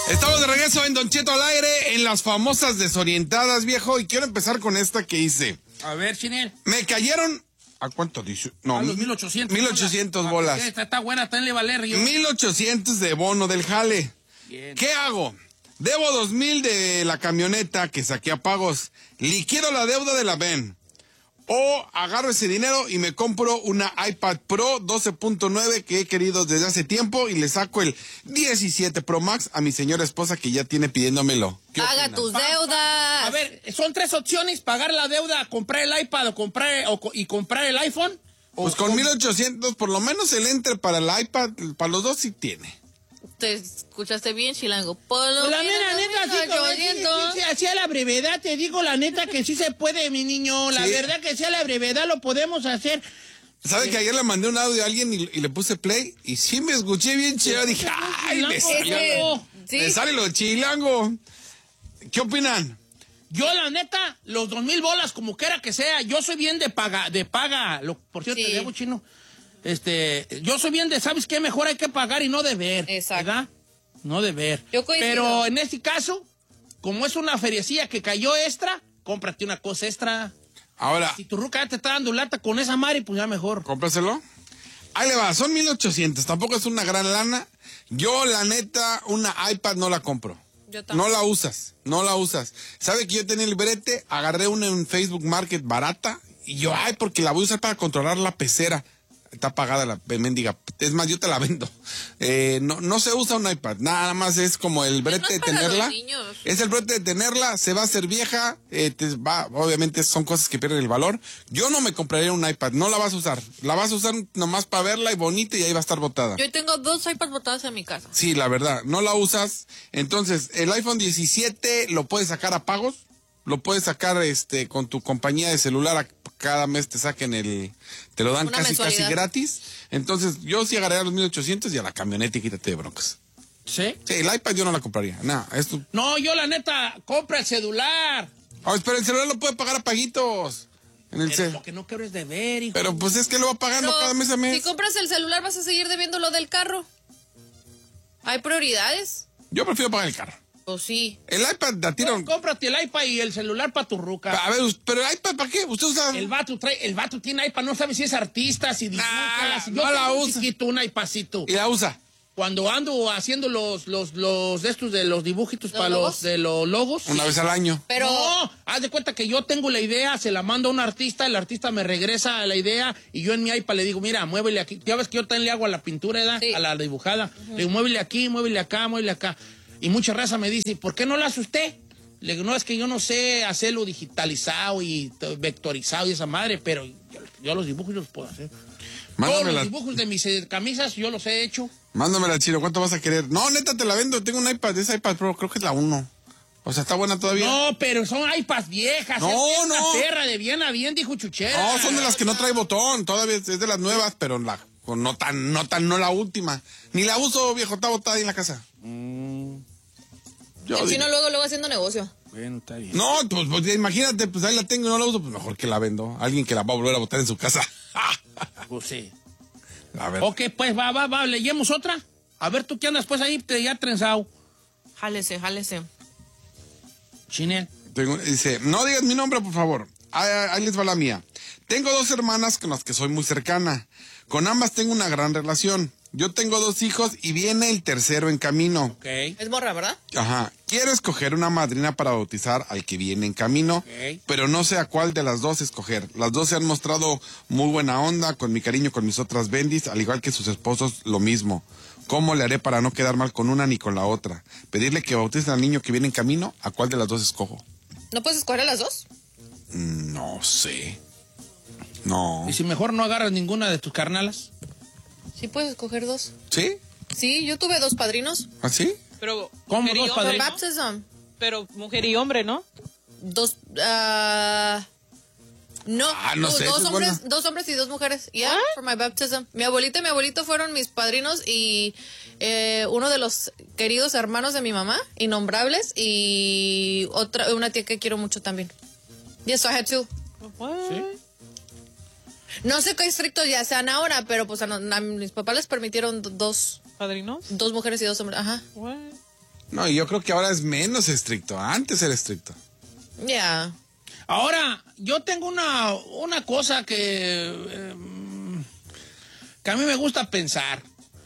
Estamos de regreso en Don Cheto al aire, en las famosas desorientadas, viejo, y quiero empezar con esta que hice. A ver, Chinel. Me cayeron... ¿A cuánto dice? No, a los 1800. 1800 bolas. Está buena, tenle valer. 1800 de bono del jale. Bien. ¿Qué hago? Debo 2000 de la camioneta que saqué a pagos. Liquido la deuda de la VEN. O agarro ese dinero y me compro una iPad Pro 12.9 que he querido desde hace tiempo y le saco el 17 Pro Max a mi señora esposa que ya tiene pidiéndomelo. Haga tus deudas. A ver, son tres opciones: pagar la deuda, comprar el iPad y comprar el iPhone. Pues con 1800 por lo menos el entre para el iPad, para los dos sí tiene. Te escuchaste bien, Chilango. Por lo La menos neta, así a la brevedad, te digo la neta que sí se puede, mi niño. La verdad que sí a la brevedad lo podemos hacer. ¿Sabe que ayer le mandé un audio a alguien y le puse play? Y sí me escuché bien chido. Dije, ¡ay, me sale lo chilango! ¿Qué opinan? Yo, la neta, los 2,000 bolas, como quiera que sea, yo soy bien de paga. Por cierto, te debo, chino. Yo soy bien de, ¿sabes qué? Mejor hay que pagar y no deber. Exacto. ¿Verdad? No deber. Yo coincido. Pero en este caso, como es una feriecilla que cayó extra, cómprate una cosa extra. Ahora. Si tu ruca ya te está dando lata con esa mari, pues ya mejor. Cómpraselo. Ahí le va, son 1800, tampoco es una gran lana. Yo, la neta, una iPad no la compro. Yo también. No la usas. ¿Sabe que yo tenía el brete? Agarré una en Facebook Market barata y yo, porque la voy a usar para controlar la pecera. Está pagada la mendiga. Es más, yo te la vendo. No se usa un iPad. Nada más es como el brete de tenerla. Es el brete de tenerla. Se va a hacer vieja. Obviamente son cosas que pierden el valor. Yo no me compraría un iPad. No la vas a usar. La vas a usar nomás para verla y bonita y ahí va a estar botada. Yo tengo 2 iPads botadas en mi casa. Sí, la verdad. No la usas. Entonces, el iPhone 17 lo puedes sacar a pagos. Lo puedes sacar con tu compañía de celular. Cada mes te saquen te lo dan casi gratis. Entonces, yo sí agarraría los 1800 y a la camioneta y quítate de broncas. ¿Sí? Sí, el iPad yo no la compraría. No, yo la neta, compra el celular. Pero el celular lo puede pagar a paguitos. Lo que no quiero es deber, hijo. Pero pues es que lo va pagando cada mes a mes. Si compras el celular vas a seguir debiendo lo del carro. Hay prioridades. Yo prefiero pagar el carro. Pues sí. El iPad la tiro. Cómprate el iPad y el celular para tu ruca. A ver, pero el iPad ¿para qué? Usted usa. El vato tiene iPad, no sabe si es artista, si dibuja. No la usa. Chiquito, un iPadcito. Y la usa. Cuando ando haciendo los de estos de los dibujitos para los logos. Una vez al año. Pero no, haz de cuenta que yo tengo la idea, se la mando a un artista, el artista me regresa la idea y yo en mi iPad le digo, mira, muévele aquí. Ya ves que yo también le hago a la pintura, ¿verdad? Sí. A la dibujada. Le digo, muévele aquí, muévele acá, muévele acá. Y mucha raza me dice, ¿por qué no lo hace usted? Le digo, no, es que yo no sé hacerlo digitalizado y vectorizado y esa madre, pero yo los dibujos los puedo hacer. Todos los dibujos de mis camisas yo los he hecho. Mándamela, Chino, ¿cuánto vas a querer? No, neta, te la vendo, tengo un iPad, esa iPad Pro, creo que es la 1. O sea, ¿está buena todavía? No, pero son iPads viejas. No. Una perra de bien a bien, dijo Chuchera. No, son de las que no trae botón, todavía es de las nuevas, pero no la última. Ni la uso, viejo, está botada ahí en la casa. El Chino luego haciendo negocio. Bueno, está bien. No, pues imagínate, pues ahí la tengo y no la uso, pues mejor que la vendo. Alguien que la va a volver a botar en su casa. Pues sí. A ver. Ok, pues va, leemos otra. A ver, tú qué andas pues ahí ya trenzado. Jálese. Chinel. Dice, no digas mi nombre, por favor. Ahí les va la mía. Tengo 2 hermanas con las que soy muy cercana. Con ambas tengo una gran relación. Yo tengo 2 hijos y viene el tercero en camino. Ok. Es morra, ¿verdad? Ajá. Quiero escoger una madrina para bautizar al que viene en camino, pero no sé a cuál de las 2 escoger. Las 2 se han mostrado muy buena onda con mi cariño, con mis otras bendis, al igual que sus esposos, lo mismo. ¿Cómo le haré para no quedar mal con una ni con la otra? ¿Pedirle que bauticen al niño que viene en camino? ¿A cuál de las 2 escojo? ¿No puedes escoger a las 2? No sé. No. ¿Y si mejor no agarras ninguna de tus carnalas? Sí puedes escoger 2. ¿Sí? Sí, yo tuve 2 padrinos. ¿Ah, sí? Pero ¿Cómo 2 padrinos? Baptism. Pero mujer y hombre, ¿no? 2, no, no sé, 2 hombres y 2 mujeres. Yeah, for my baptism. Mi abuelita y mi abuelito fueron mis padrinos y uno de los queridos hermanos de mi mamá, innombrables, y una tía que quiero mucho también. Yes, so I had 2. ¿Sí? No sé qué estrictos ya sean ahora, pero pues a mis papás les permitieron 2 ¿Padrinos? 2 mujeres y 2 hombres. Ajá. What? No, y yo creo que ahora es menos estricto. Antes era estricto. Ya. Ahora, yo tengo una cosa que a mí me gusta pensar.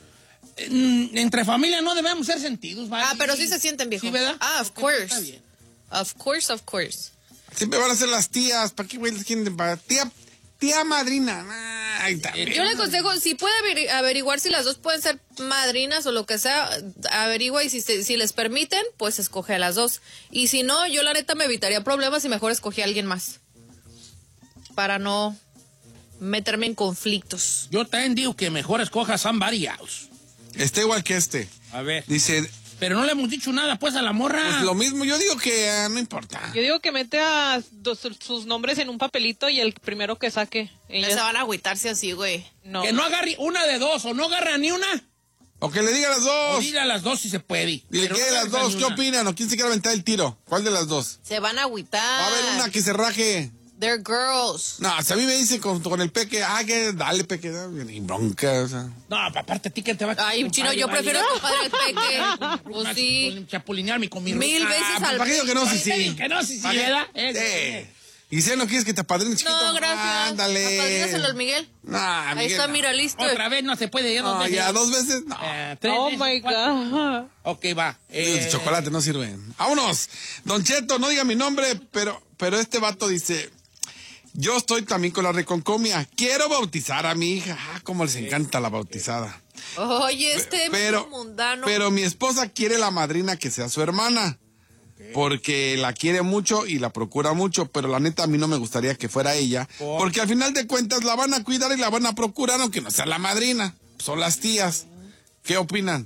Entre familia no debemos ser sentidos, ¿vale? Pero sí se sienten, viejo. ¿Sí, verdad? Of course. Está bien. Of course. Siempre van a ser las tías. ¿Para qué güey les quieren? Tía madrina. Ay, también. Yo le aconsejo, si puede averiguar si las dos pueden ser madrinas o lo que sea, averigua y si les permiten, pues escoge a las dos. Y si no, yo la neta me evitaría problemas y mejor escogí a alguien más. Para no meterme en conflictos. Yo también digo que mejor escojas somebody else. Está igual que este. A ver. Dice, Pero no le hemos dicho nada, pues, a la morra. pues lo mismo. Yo digo que no importa. Yo digo que mete a sus nombres en un papelito y el primero que saque. No se van a agüitarse así, güey. No. Que no agarre una de dos, o no agarra ni una, O que le diga a las o dos. dile a las dos si se puede. Dile, Pero ¿qué de no las agarra dos? ni ¿Qué una. opinan? ¿O quién se quiere aventar el tiro? ¿Cuál de las dos? Se van a agüitar. Va a haber una que se raje. They're girls. No, si a mí me dicen con el peque, que dale peque, ni bronca, o sea. No, aparte a ti que te va a... Ay, chino, yo prefiero compadre el peque. Pues sí. Chapulinearme con mi 1000 veces al ¿Para qué digo que no? Sí, sí. Que no, sí, ¿Para qué? ¿verdad? Y si no quieres que te apadrine chiquito. No, gracias. Ándale. Apadrínaselo al Miguel. Nah, Ahí Miguel, está, no. mira, listo. Otra vez no se puede, ya No, ya 2 veces, no. Tres Oh veces, my cuatro. God. Ok, va. Los chocolates no sirven. Vámonos. Don Cheto, no diga mi nombre, pero este vato dice, yo estoy también con la reconcomia. Quiero bautizar a mi hija. Cómo les encanta la bautizada. Oye, Pero mundano. Pero mi esposa quiere la madrina que sea su hermana. Porque la quiere mucho y la procura mucho, pero la neta a mí no me gustaría que fuera ella, porque al final de cuentas la van a cuidar y la van a procurar aunque no sea la madrina, son las tías. ¿Qué opinan?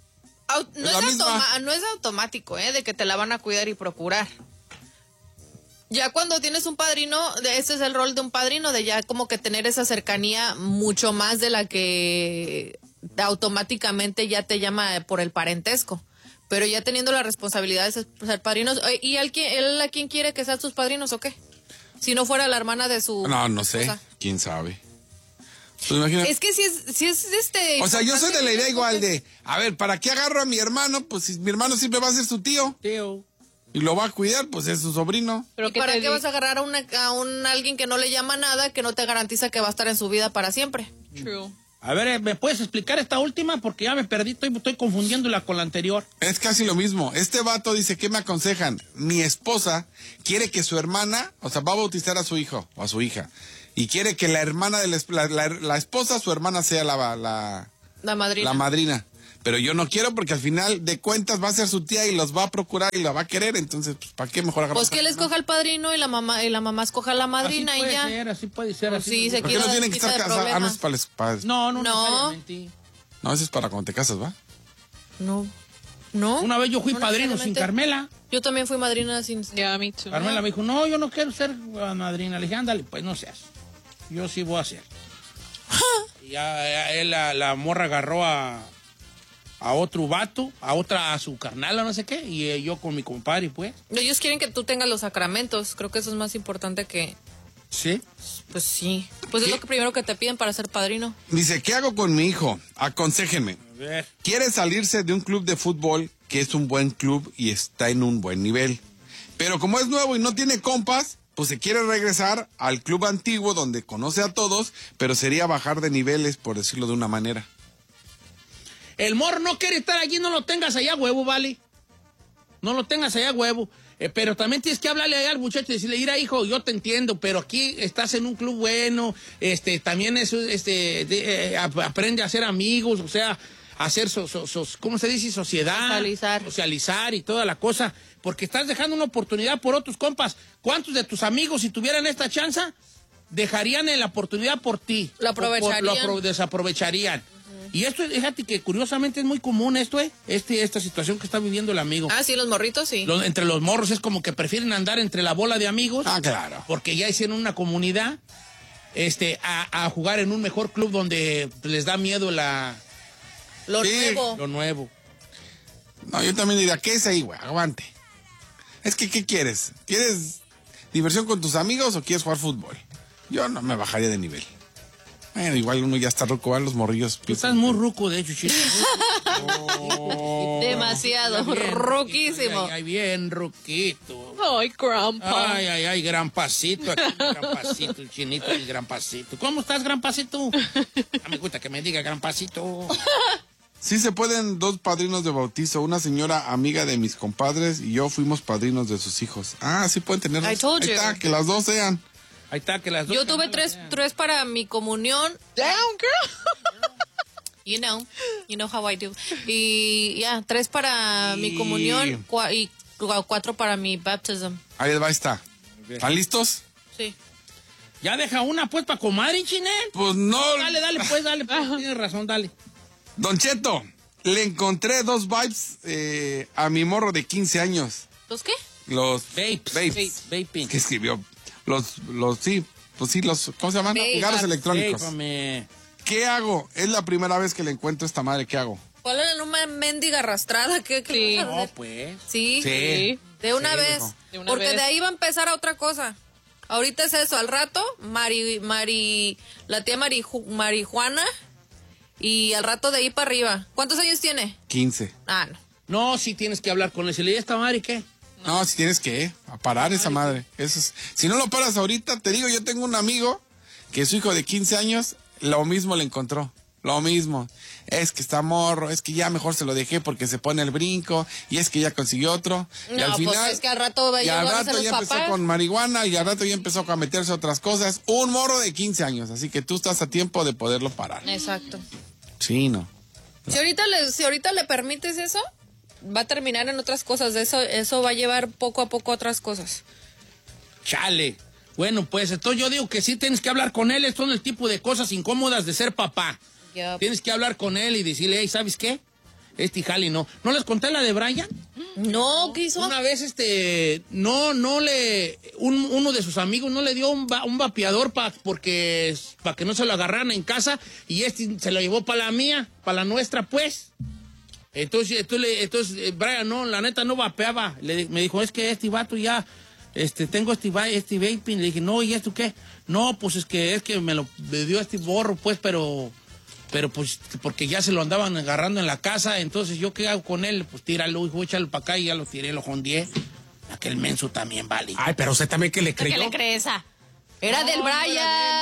No es automático, de que te la van a cuidar y procurar. Ya cuando tienes un padrino, ese es el rol de un padrino, de ya como que tener esa cercanía mucho más de la que automáticamente ya te llama por el parentesco. Pero ya teniendo la responsabilidad de ser padrinos, ¿y él a quién quiere que sean sus padrinos o qué? Si no fuera la hermana de su... No sé, esposa. quién sabe. Pues imagínate. Es que si es O sea, yo soy de la idea igual de, a ver, ¿para qué agarro a mi hermano? Pues si mi hermano siempre va a ser su tío Tío. y lo va a cuidar, pues es su sobrino. Pero ¿Y para qué vas a agarrar a alguien que no le llama nada, que no te garantiza que va a estar en su vida para siempre? True. A ver, ¿me puedes explicar esta última? Porque ya me perdí, estoy confundiéndola con la anterior. Es casi lo mismo. Este vato dice, ¿qué me aconsejan? Mi esposa quiere que su hermana, o sea, va a bautizar a su hijo o a su hija. Y quiere que la hermana de la esposa, su hermana sea la madrina. la madrina. Pero yo no quiero porque al final de cuentas va a ser su tía y los va a procurar y la va a querer. Entonces, pues, ¿para qué mejor agarrar? Pues que él escoja al padrino y la mamá escoja a la madrina y ya. Así puede ser. Pues así sí, puede se ¿Por ser. qué no queda tienen que estar quita de casados? No problemas. es para los padres. No No. necesariamente. No, eso es para cuando te casas, ¿va? No. Una vez yo fui No padrino sin necesariamente. Carmela. Yo también fui madrina sin... Yeah, me too. Carmela me dijo, no, yo no quiero ser madrina. Le dije, ándale, pues no seas. Yo sí voy a ser. Y ya la morra agarró a otro vato, a su carnala, no sé qué, y yo con mi compadre, pues. Ellos quieren que tú tengas los sacramentos. Creo que eso es más importante que... Sí. Pues sí. Pues es lo que primero que te piden para ser padrino. Dice, ¿qué hago con mi hijo? Aconséjenme. A ver. Quiere salirse de un club de fútbol que es un buen club y está en un buen nivel. Pero como es nuevo y no tiene compas, pues se quiere regresar al club antiguo donde conoce a todos, pero sería bajar de niveles, por decirlo de una manera. El morro no quiere estar allí, no lo tengas allá, huevo, ¿vale? No lo tengas allá, huevo. Pero también tienes que hablarle allá al muchacho y decirle, mira, hijo, yo te entiendo, pero aquí estás en un club bueno, también eso, aprende a hacer amigos, o sea, hacer, ¿cómo se dice? Sociedad. Socializar y toda la cosa, porque estás dejando una oportunidad por otros compas. ¿Cuántos de tus amigos, si tuvieran esta chance, dejarían la oportunidad por ti? Lo aprovecharían. Lo desaprovecharían. Y esto, fíjate que curiosamente es muy común esta situación que está viviendo el amigo. Ah, sí, los morritos, sí. Entre los morros es como que prefieren andar entre la bola de amigos. Ah, claro. Porque ya hicieron una comunidad, a jugar en un mejor club donde les da miedo Lo Sí. nuevo. lo nuevo. No, yo también diría, ¿qué es ahí, güey? Aguante. Es que, ¿qué quieres? ¿Quieres diversión con tus amigos o quieres jugar fútbol? Yo no me bajaría de nivel. Bueno, igual uno ya está ruco, los morrillos. Tú estás muy ruco, de hecho, chico. Demasiado. Ruquísimo. Ay, bien, ruquito. Ay, grandpa. Ay, gran pasito. Aquí, gran pasito, el chinito, el gran pasito. ¿Cómo estás, gran pasito? A me gusta que me diga gran pasito. Sí se pueden 2 padrinos de bautizo. Una señora amiga de mis compadres y yo fuimos padrinos de sus hijos. Ah, sí pueden tener. I told Ahí you. está, que las 2 sean. Ahí está, que las dos. Yo tuve tres para mi comunión. Damn, girl. You know how I do. Y 3 para mi comunión y 4 para mi baptism. Ahí va, está. ¿Están listos? Sí. Ya deja una, pues, para comadre, Chinel. Pues no. Dale, pues. Tienes razón, dale. Don Cheto, le encontré 2 vibes a mi morro de 15 años. ¿Los qué? Los Vapes. Vaping. ¿Qué escribió? Los, ¿cómo se llaman? Vape. Cigarros electrónicos. Vapame. ¿Qué hago? Es la primera vez que le encuentro a esta madre, ¿qué hago? ¿Cuál era una mendiga arrastrada? ¿Qué Sí. vas a No, hacer? pues. Sí. Sí. De una Sí, vez. mijo. De una Porque vez. de ahí va a empezar a otra cosa. Ahorita es eso. Al rato, la tía Marijuana. Y al rato de ahí para arriba. ¿Cuántos años tiene? 15. Ah, no. No, sí tienes que hablar con él. Si le dices esta madre, ¿qué? No, si tienes que a parar esa madre. Eso es, si no lo paras ahorita, te digo, yo tengo un amigo que su hijo de 15 años lo mismo le encontró. Lo mismo. Es que está morro, es que ya mejor se lo dejé porque se pone el brinco y es que ya consiguió otro. Y No, al final, pues es que al rato y ya al van a ser rato los ya empezó papás. con marihuana y al rato ya empezó a meterse a otras cosas. Un morro de 15 años, así que tú estás a tiempo de poderlo parar. Exacto. Sí, no. Si ahorita le permites eso, va a terminar en otras cosas. Eso va a llevar poco a poco a otras cosas. Chale. Bueno, pues entonces yo digo que sí tienes que hablar con él. Son el tipo de cosas incómodas de ser papá. Yup. Tienes que hablar con él y decirle, hey, ¿sabes qué? Jali no. ¿No les conté la de Brian? No, ¿qué hizo? Una vez, uno de sus amigos no le dio un vapeador para que no se lo agarraran en casa y se lo llevó para la mía, para la nuestra, pues. Entonces, Brian, no, la neta no vapeaba. Me dijo, es que este vato ya, tengo este vaping. Le dije, no, ¿y esto qué? No, pues es que me dio este borro, pues, pero pues, porque ya se lo andaban agarrando en la casa, entonces, ¿yo qué hago con él? Pues tíralo, hijo, échalo para acá y ya lo tiré, lo jondié. Aquel menso también vale. Ay, pero usted también que le ¿Qué creyó. le crees? Era del No, no era de él, Brian.